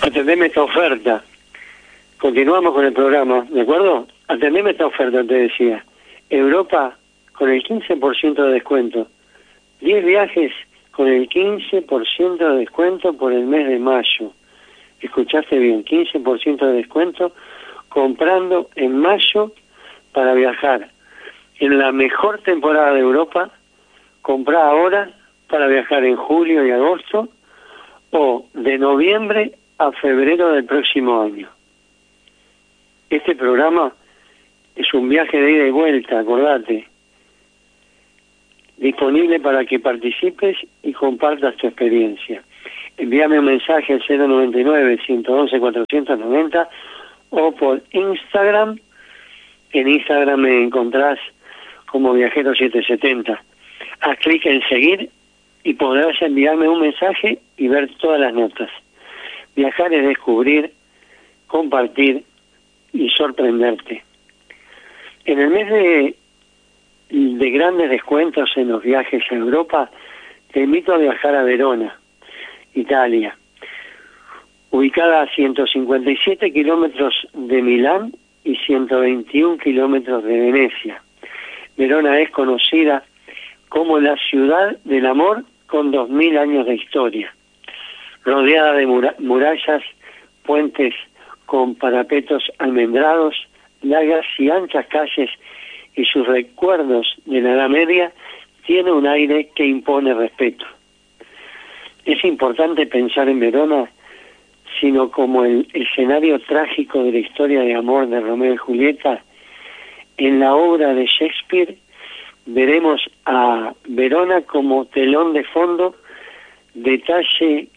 atendeme esta oferta. Continuamos con el programa, ¿de acuerdo? Atendeme esta oferta, te decía. Europa con el 15% de descuento. 10 viajes con el 15% de descuento por el mes de mayo. Escuchaste bien, 15% de descuento comprando en mayo para viajar. En la mejor temporada de Europa, comprá ahora para viajar en julio y agosto o de noviembre a febrero del próximo año. Este programa es un viaje de ida y vuelta, acordate. Disponible para que participes y compartas tu experiencia. Envíame un mensaje al 099-111-490 o por Instagram. En Instagram me encontrás como Viajero770. Haz clic en seguir y podrás enviarme un mensaje y ver todas las notas. Viajar es descubrir, compartir y sorprenderte. En el mes de grandes descuentos en los viajes a Europa, te invito a viajar a Verona, Italia, ubicada a 157 kilómetros de Milán y 121 kilómetros de Venecia. Verona es conocida como la ciudad del amor con 2000 años de historia, rodeada de murallas, puentes con parapetos almendrados, largas y anchas calles, y sus recuerdos de la Edad Media tiene un aire que impone respeto. Es importante pensar en Verona, sino como el escenario trágico de la historia de amor de Romeo y Julieta. En la obra de Shakespeare veremos a Verona como telón de fondo, detalle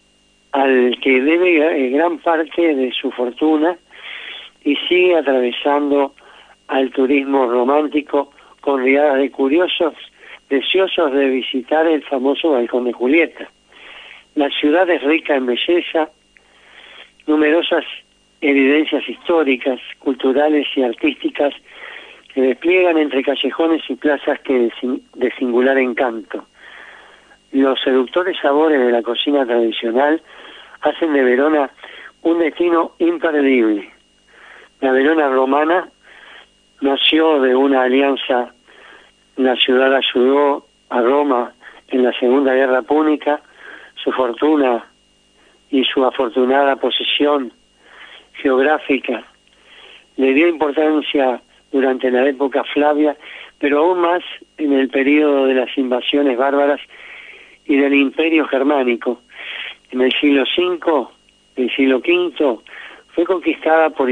al que debe gran parte de su fortuna, y sigue atravesando al turismo romántico con riadas de curiosos deseosos de visitar el famoso Balcón de Julieta. La ciudad es rica en belleza, numerosas evidencias históricas, culturales y artísticas que despliegan entre callejones y plazas de singular encanto. Los seductores sabores de la cocina tradicional hacen de Verona un destino imperdible. La Verona romana nació de una alianza. La ciudad ayudó a Roma en la Segunda Guerra Púnica. Su fortuna y su afortunada posición geográfica le dio importancia durante la época Flavia, pero aún más en el periodo de las invasiones bárbaras y del Imperio Germánico. En el siglo V fue conquistada por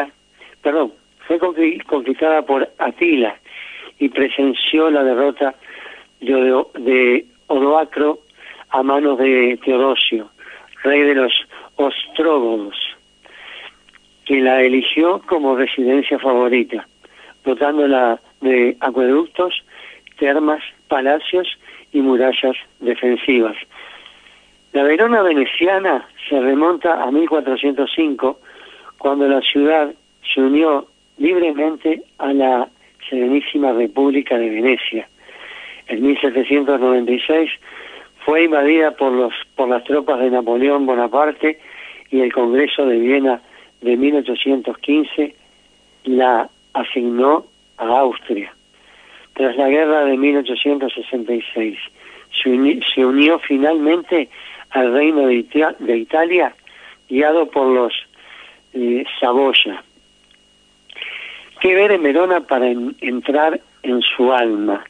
conquistada por Atila y presenció la derrota de Odoacro a manos de Teodosio, rey de los ostrógodos, que la eligió como residencia favorita, dotándola de acueductos, termas, palacios y murallas defensivas. La Verona veneciana se remonta a 1405, cuando la ciudad se unió libremente a la Serenísima República de Venecia. En 1796 fue invadida por las tropas de Napoleón Bonaparte, y el Congreso de Viena de 1815 la asignó a Austria. Tras la guerra de 1866 se unió finalmente al Reino de Italia, guiado por los Saboya. ¿Qué ver en Verona para entrar en su alma?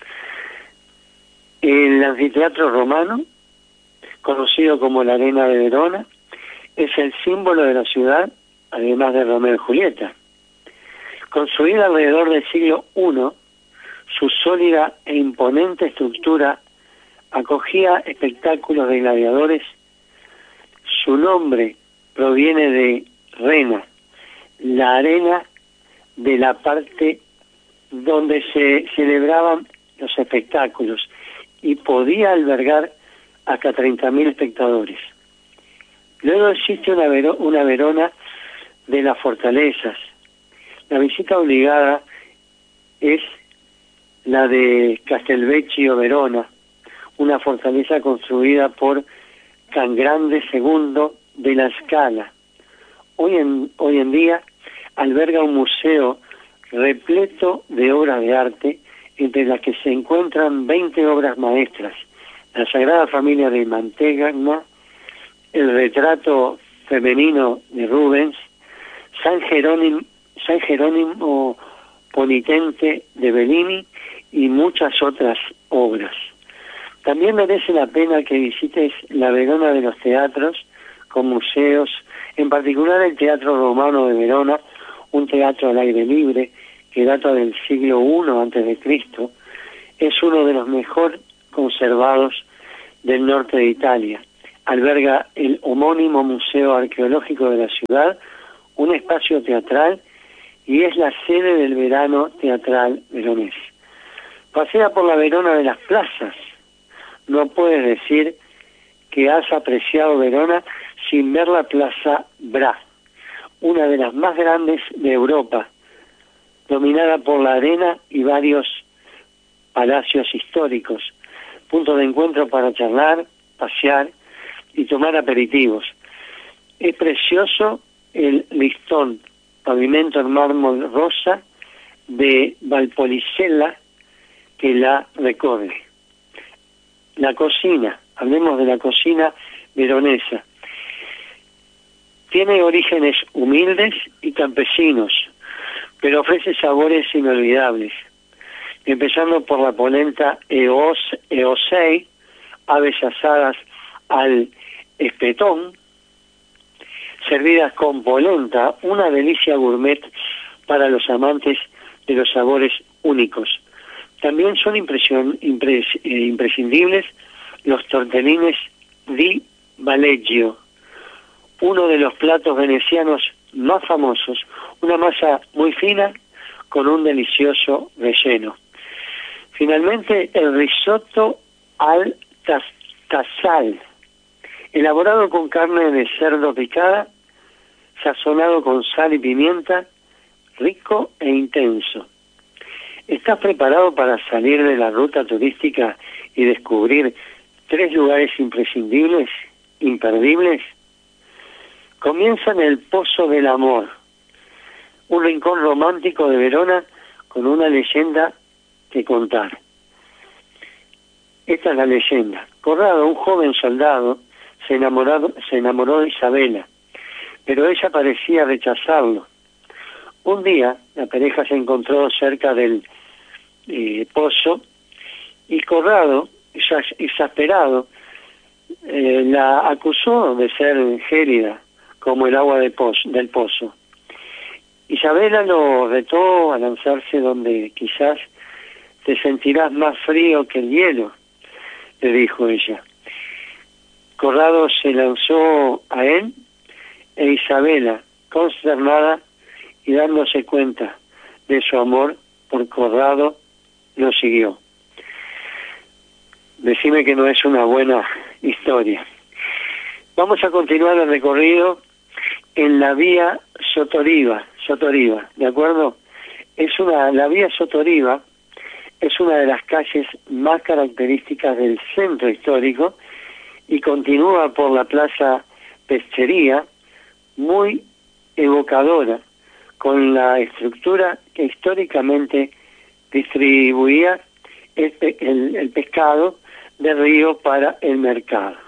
El anfiteatro romano, conocido como la Arena de Verona, es el símbolo de la ciudad, además de Romeo y Julieta. Construida alrededor del siglo I, su sólida e imponente estructura acogía espectáculos de gladiadores. Su nombre proviene de Rena, la arena de la parte donde se celebraban los espectáculos, y podía albergar hasta 30.000 espectadores. Luego existe una Verona de las fortalezas. La visita obligada es la de Castelvecchio Verona, una fortaleza construida por Cangrande II della Scala. Hoy en día alberga un museo repleto de obras de arte, entre las que se encuentran 20 obras maestras: la Sagrada Familia de Mantegna, el retrato femenino de Rubens, San Jerónimo Penitente de Bellini y muchas otras obras. También merece la pena que visites la Verona de los teatros, con museos, en particular el Teatro Romano de Verona, un teatro al aire libre que data del siglo I a.C., es uno de los mejor conservados del norte de Italia. Alberga el homónimo Museo Arqueológico de la ciudad, un espacio teatral, y es la sede del verano teatral veronés. Pasea por la Verona de las plazas. No puedes decir que has apreciado Verona sin ver la Plaza Bra, una de las más grandes de Europa, dominada por la arena y varios palacios históricos, punto de encuentro para charlar, pasear y tomar aperitivos. Es precioso el listón, pavimento en mármol rosa de Valpolicella, que la recorre. La cocina, hablemos de la cocina veronesa. Tiene orígenes humildes y campesinos, pero ofrece sabores inolvidables, empezando por la polenta eosei, aves asadas al espetón, servidas con polenta, una delicia gourmet para los amantes de los sabores únicos. También son imprescindibles los tortellines di Valeggio, uno de los platos venecianos más famosos, una masa muy fina con un delicioso relleno. Finalmente, el risotto al tasal, elaborado con carne de cerdo picada, sazonado con sal y pimienta, rico e intenso. ¿Estás preparado para salir de la ruta turística y descubrir 3 lugares imprescindibles, imperdibles? Comienza en el Pozo del Amor, un rincón romántico de Verona con una leyenda que contar. Esta es la leyenda. Corrado, un joven soldado, se enamoró de Isabela, pero ella parecía rechazarlo. Un día, la pareja se encontró cerca del pozo y Corrado, exasperado, la acusó de ser gélida, como el agua del pozo. Isabela lo retó a lanzarse donde quizás te sentirás más frío que el hielo, le dijo ella. Corrado se lanzó a él e Isabela, consternada y dándose cuenta de su amor por Corrado, lo siguió. Decime que no es una buena historia. Vamos a continuar el recorrido en la vía Sotoriva, ¿de acuerdo? La vía Sotoriva es una de las calles más características del centro histórico y continúa por la Plaza Pescería, muy evocadora, con la estructura que históricamente distribuía el pescado del río para el mercado.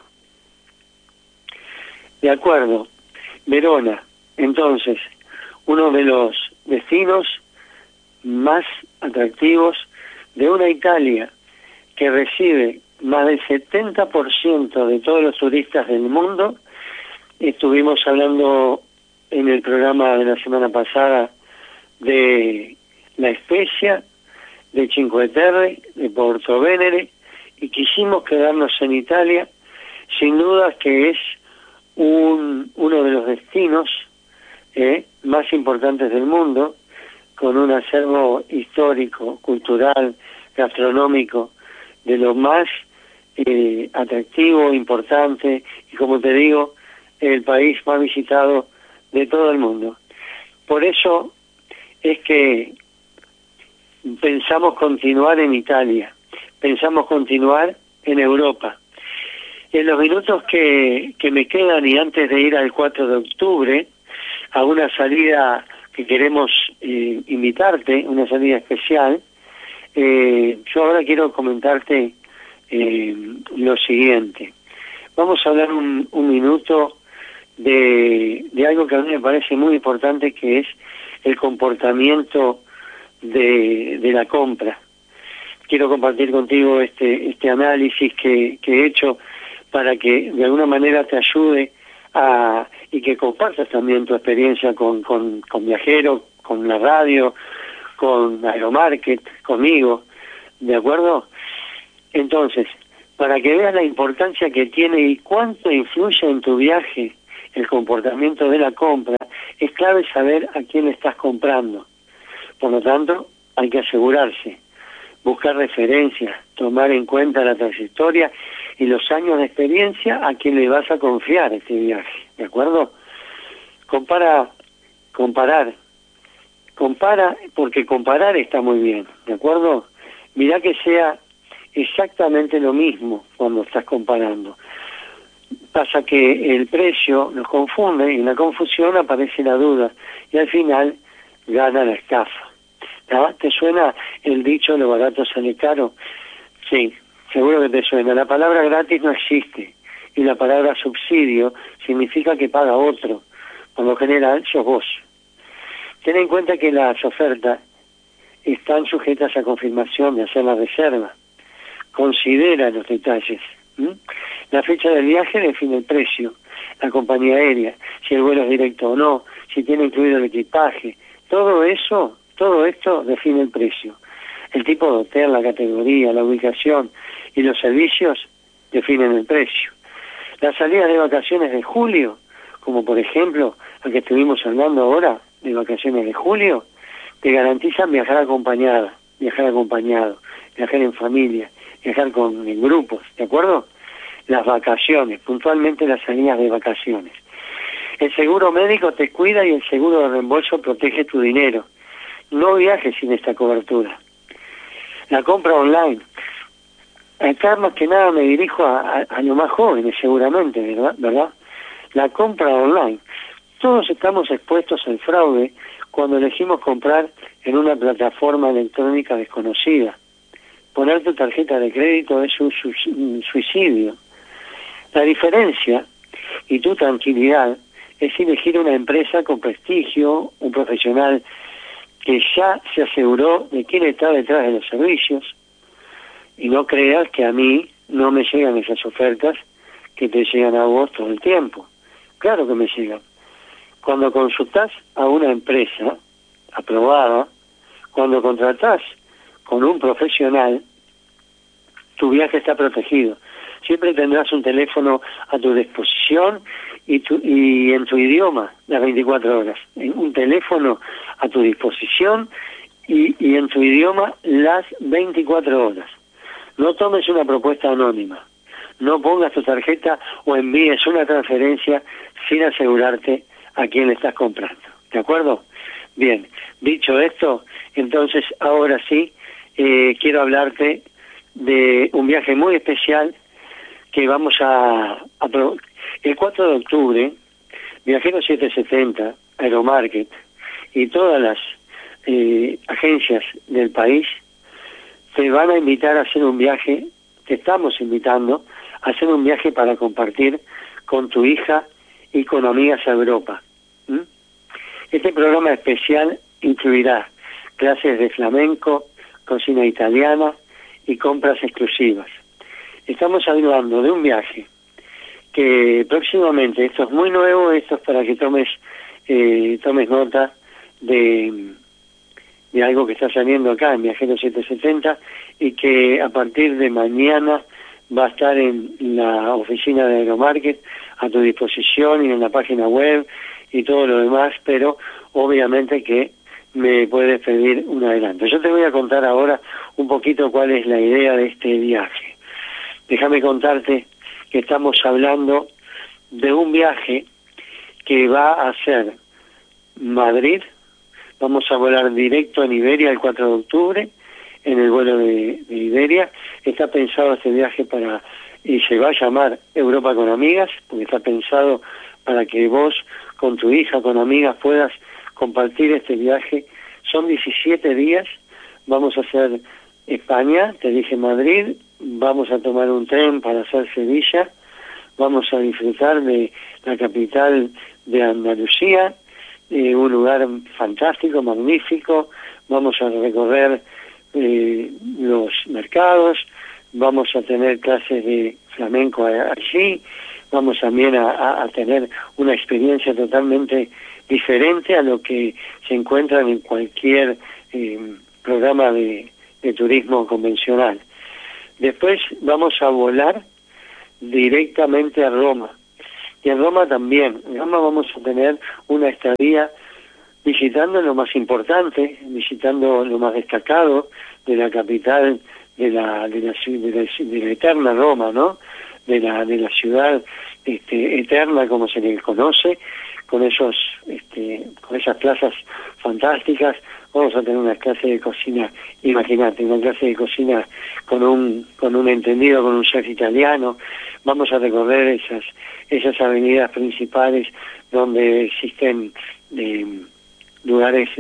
De acuerdo, Verona, entonces, uno de los destinos más atractivos de una Italia que recibe más del 70% de todos los turistas del mundo. Estuvimos hablando en el programa de la semana pasada de La Spezia, de Cinque Terre, de Porto Venere, y quisimos quedarnos en Italia, sin duda que es uno de los destinos más importantes del mundo, con un acervo histórico, cultural, gastronómico, de lo más atractivo, importante, y como te digo, el país más visitado de todo el mundo. Por eso es que pensamos continuar en Italia, pensamos continuar en Europa. En los minutos que me quedan y antes de ir al 4 de octubre, a una salida que queremos invitarte, una salida especial, yo ahora quiero comentarte lo siguiente. Vamos a hablar un minuto de algo que a mí me parece muy importante, que es el comportamiento de la compra. Quiero compartir contigo este análisis que he hecho para que de alguna manera te ayude y que compartas también tu experiencia con Viajero, con la radio, con Aeromarket, conmigo, ¿de acuerdo? Entonces, para que veas la importancia que tiene y cuánto influye en tu viaje el comportamiento de la compra, es clave saber a quién le estás comprando. Por lo tanto, hay que asegurarse, buscar referencias, tomar en cuenta la trayectoria y los años de experiencia a quien le vas a confiar este viaje, ¿de acuerdo? Compara, porque comparar está muy bien, ¿de acuerdo? Mirá que sea exactamente lo mismo cuando estás comparando. Pasa que el precio nos confunde y en la confusión aparece la duda y al final gana la estafa. ¿Te suena el dicho lo barato sale caro? Sí, seguro que te suena. La palabra gratis no existe y la palabra subsidio significa que paga otro. Por lo general sos vos. Ten en cuenta que las ofertas están sujetas a confirmación de hacer la reserva. Considera los detalles. La fecha del viaje define el precio, la compañía aérea, si el vuelo es directo o no, si tiene incluido el equipaje. Todo esto define el precio. El tipo de hotel, la categoría, la ubicación y los servicios definen el precio. Las salidas de vacaciones de julio, como por ejemplo la que estuvimos hablando ahora, de vacaciones de julio, te garantizan viajar acompañado, viajar en familia, viajar en grupos, ¿de acuerdo? Las vacaciones, puntualmente las salidas de vacaciones. El seguro médico te cuida y el seguro de reembolso protege tu dinero. No viajes sin esta cobertura. La compra online. Acá más que nada me dirijo a los más jóvenes seguramente, ¿verdad? La compra online. Todos estamos expuestos al fraude cuando elegimos comprar en una plataforma electrónica desconocida. Poner tu tarjeta de crédito es un suicidio. La diferencia y tu tranquilidad es elegir una empresa con prestigio, un profesional que ya se aseguró de quién está detrás de los servicios, y no creas que a mí no me llegan esas ofertas que te llegan a vos todo el tiempo. Claro que me llegan. Cuando consultás a una empresa aprobada, cuando contratás con un profesional, tu viaje está protegido. Siempre tendrás un teléfono a tu disposición y en tu idioma las 24 horas. Un teléfono a tu disposición y en tu idioma las 24 horas. No tomes una propuesta anónima. No pongas tu tarjeta o envíes una transferencia sin asegurarte a quién le estás comprando. ¿De acuerdo? Bien, dicho esto, entonces ahora sí quiero hablarte de un viaje muy especial que vamos el 4 de octubre, Viajero 770, Aeromarket y todas las agencias del país te van a invitar a hacer un viaje, te estamos invitando a hacer un viaje para compartir con tu hija y con amigas a Europa. Este programa especial incluirá clases de flamenco, cocina italiana y compras exclusivas. Estamos hablando de un viaje que próximamente, esto es muy nuevo, esto es para que tomes nota de algo que está saliendo acá en Viajero 770 y que a partir de mañana va a estar en la oficina de Aeromarket a tu disposición y en la página web y todo lo demás, pero obviamente que me puedes pedir un adelanto. Yo te voy a contar ahora un poquito cuál es la idea de este viaje. Déjame contarte que estamos hablando de un viaje que va a ser Madrid. Vamos a volar directo en Iberia el 4 de octubre, en el vuelo de Iberia. Está pensado este viaje para y se va a llamar Europa con Amigas, porque está pensado para que vos con tu hija, con amigas, puedas compartir este viaje. Son 17 días, vamos a hacer España, te dije Madrid, vamos a tomar un tren para hacer Sevilla, vamos a disfrutar de la capital de Andalucía, un lugar fantástico, magnífico, vamos a recorrer los mercados, vamos a tener clases de flamenco allí, vamos también a tener una experiencia totalmente diferente a lo que se encuentra en cualquier programa de turismo convencional. Después vamos a volar directamente a Roma. Y en Roma también. En Roma vamos a tener una estadía visitando lo más importante, visitando lo más destacado de la capital de la eterna Roma, ¿no? De la ciudad eterna, como se le conoce, con esas plazas fantásticas. Vamos a tener una clase de cocina, imagínate, una clase de cocina con un entendido, con un chef italiano. Vamos a recorrer esas avenidas principales donde existen lugares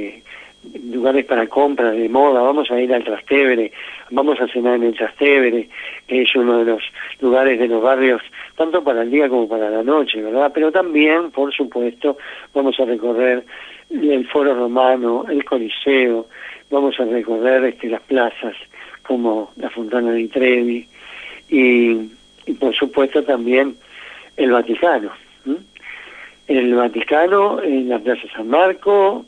para compras de moda. Vamos a ir al Trastevere, vamos a cenar en el Trastevere, que es uno de los lugares de los barrios, tanto para el día como para la noche, ¿verdad? Pero también, por supuesto, vamos a recorrer el Foro Romano, el Coliseo, vamos a recorrer las plazas como la Fontana di Trevi y por supuesto también el Vaticano. El Vaticano, en la Plaza San Marco,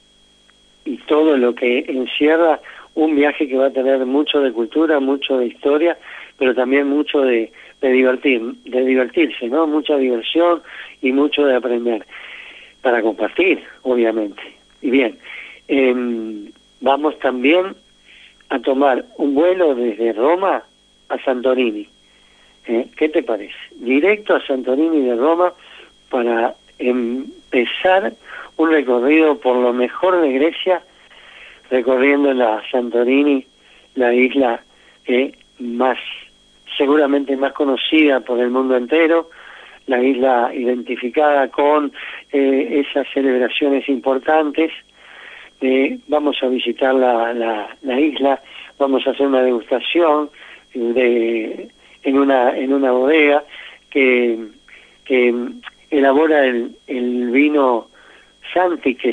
y todo lo que encierra un viaje que va a tener mucho de cultura, mucho de historia, pero también mucho de divertirse, ¿no? Mucha diversión y mucho de aprender, para compartir, obviamente. Y bien, vamos también a tomar un vuelo desde Roma a Santorini. ¿Qué te parece? Directo a Santorini de Roma para empezar un recorrido por lo mejor de Grecia, recorriendo la Santorini, la isla seguramente más conocida por el mundo entero, la isla identificada con esas celebraciones importantes. Vamos a visitar la isla, vamos a hacer una degustación en una bodega que elabora el vino Santi que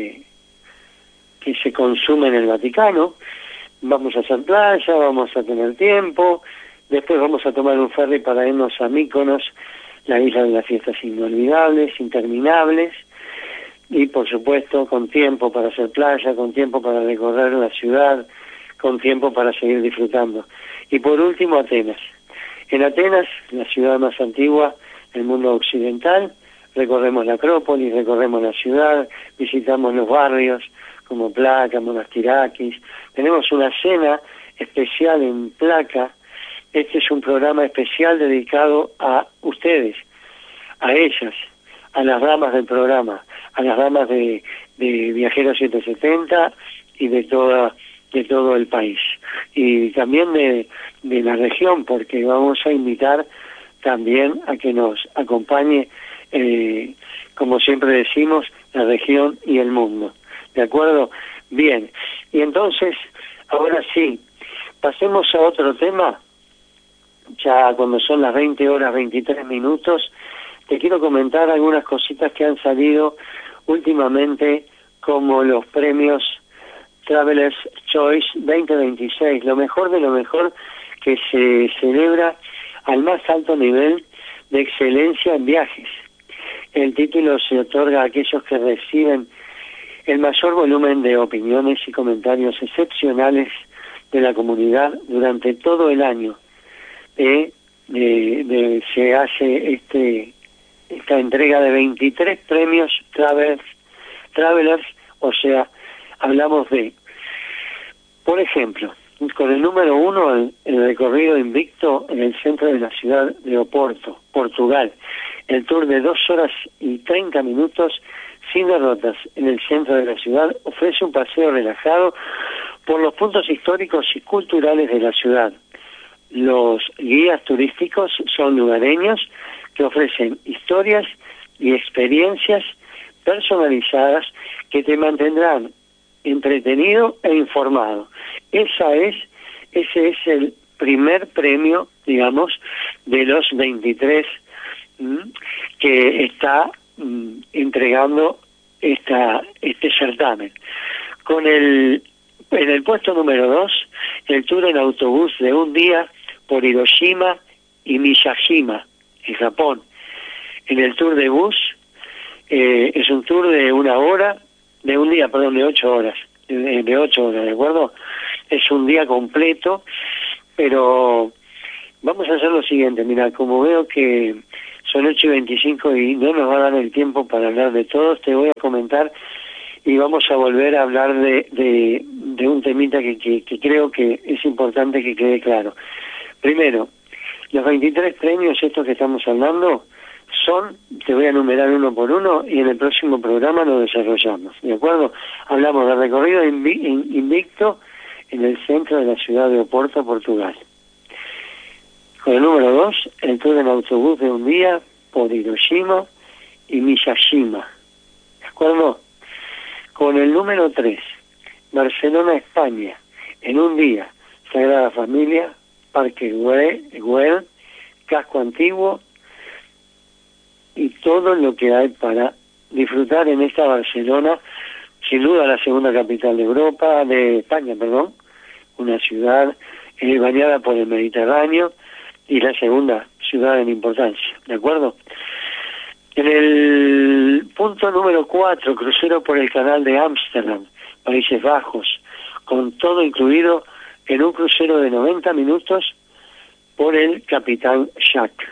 se consume en el Vaticano. Vamos a hacer playa, vamos a tener tiempo, después vamos a tomar un ferry para irnos a Mykonos, la isla de las fiestas inolvidables, interminables, y por supuesto con tiempo para hacer playa, con tiempo para recorrer la ciudad, con tiempo para seguir disfrutando. Y por último, Atenas. En Atenas, la ciudad más antigua del mundo occidental, recorremos la Acrópolis, recorremos la ciudad, visitamos los barrios como Plaka, Monastirakis. Tenemos una cena especial en Plaka. Este es un programa especial dedicado a ustedes, a ellas, a las damas del programa, a las damas de Viajeros 770 y de todo el país. Y también de la región, porque vamos a invitar también a que nos acompañe, como siempre decimos, la región y el mundo. ¿De acuerdo? Bien. Y entonces, ahora sí, pasemos a otro tema. Ya cuando son las 20:23, te quiero comentar algunas cositas que han salido últimamente, como los premios Travelers Choice 2026, lo mejor de lo mejor que se celebra al más alto nivel de excelencia en viajes. El título se otorga a aquellos que reciben el mayor volumen de opiniones y comentarios excepcionales de la comunidad durante todo el año. Se hace esta entrega de 23 premios Travelers, o sea, hablamos de, por ejemplo, con el número 1, el recorrido invicto en el centro de la ciudad de Oporto, Portugal. El tour de 2 horas y 30 minutos sin derrotas en el centro de la ciudad ofrece un paseo relajado por los puntos históricos y culturales de la ciudad. Los guías turísticos son lugareños que ofrecen historias y experiencias personalizadas que te mantendrán entretenido e informado. Ese es el primer premio, digamos, de los 23 que está entregando este certamen. En el puesto número 2, el tour en autobús de un día por Hiroshima y Miyajima, en Japón. En el tour de bus, es un tour de 8 horas, de 8 horas, ¿de acuerdo? Es un día completo, pero vamos a hacer lo siguiente. Mira, como veo que son 8:25 y no nos va a dar el tiempo para hablar de todos, te voy a comentar y vamos a volver a hablar de un temita que creo que es importante que quede claro. Primero, los 23 premios estos que estamos hablando te voy a enumerar uno por uno y en el próximo programa lo desarrollamos, ¿de acuerdo? Hablamos de recorrido invicto en el centro de la ciudad de Oporto, Portugal. Con el número 2, el tour en autobús de un día por Hiroshima y Miyajima, ¿de acuerdo? Con el número 3, Barcelona, España, en un día, Sagrada Familia, Parque Güell, Casco Antiguo y todo lo que hay para disfrutar en esta Barcelona, sin duda la segunda capital de España, una ciudad bañada por el Mediterráneo y la segunda ciudad en importancia, ¿de acuerdo? En el punto número 4, crucero por el canal de Ámsterdam, Países Bajos, con todo incluido en un crucero de 90 minutos por el Capitán Jack.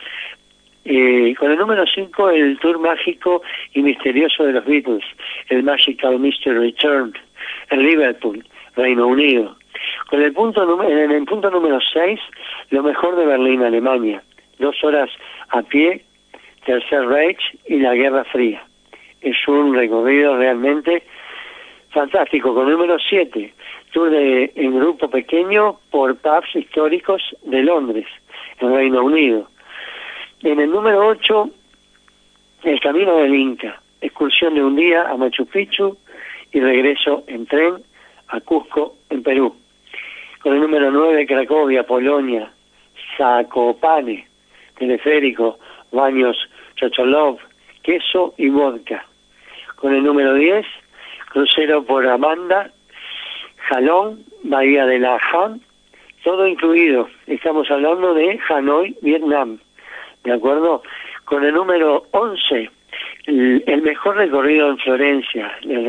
Con el número 5, el tour mágico y misterioso de los Beatles, el Magical Mystery Return, en Liverpool, Reino Unido. En el punto número 6, lo mejor de Berlín, Alemania, 2 horas a pie, Tercer Reich y la Guerra Fría. Es un recorrido realmente fantástico. Con el número 7, tour en grupo pequeño por pubs históricos de Londres, en Reino Unido. En el número 8, el Camino del Inca, excursión de un día a Machu Picchu y regreso en tren a Cusco, en Perú. Con el número 9, Cracovia, Polonia, Zakopane, teleférico, baños Chocholov, queso y vodka. Con el número 10, crucero por Amanda, Jalón, Bahía de La Han, todo incluido. Estamos hablando de Hanoi, Vietnam, ¿de acuerdo? Con el número 11, el mejor recorrido en Florencia, el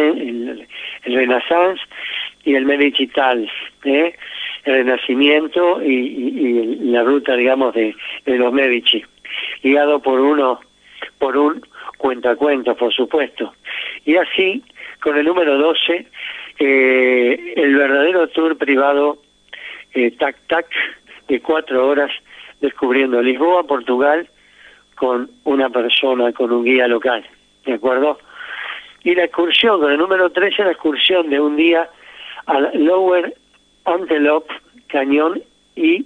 Renaissance y el Medici-Tals, el Renacimiento y la ruta, digamos, de los Medici, guiado por un cuentacuentos, por supuesto. Y así, con el número 12, el verdadero tour privado Tac-Tac de 4 horas descubriendo Lisboa, Portugal, con una persona, con un guía local, ¿de acuerdo? Y la excursión, con el número 13, la excursión de un día al Lower Antelope Cañón y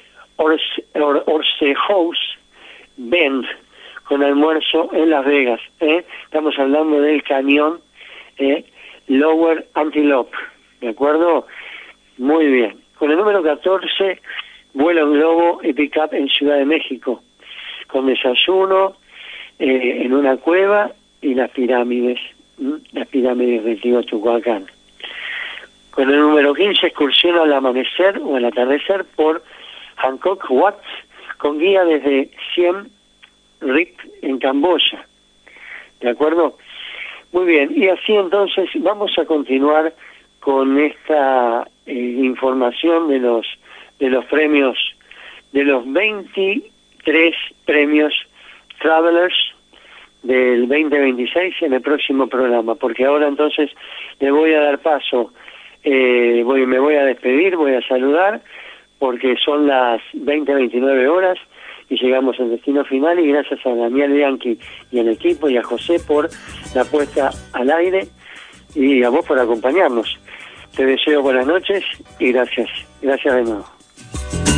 Horsehouse Bend, con almuerzo en Las Vegas. Estamos hablando del cañón Lower Antelope, ¿de acuerdo? Muy bien. Con el número 14, vuelo en globo y pick-up en Ciudad de México, con desayuno en una cueva y las pirámides de Teotihuacán. Con el número 15, excursión al amanecer o al atardecer por Angkor Wat, con guía desde Siem Reap en Camboya, ¿de acuerdo? Muy bien, y así entonces vamos a continuar con esta información de los premios, de los 23 premios Travelers del 2026 en el próximo programa, porque ahora entonces le voy a dar paso, me voy a despedir, voy a saludar, porque son las 20:29 horas y llegamos al destino final, y gracias a Daniel Bianchi y al equipo y a José por la puesta al aire y a vos por acompañarnos. Te deseo buenas noches y gracias de nuevo.